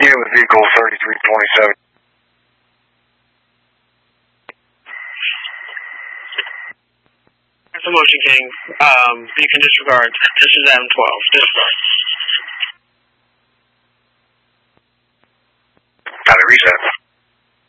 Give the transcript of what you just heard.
unit with vehicle 3327. It's a Motion King. You can disregard. This is Adam 12. Disregard.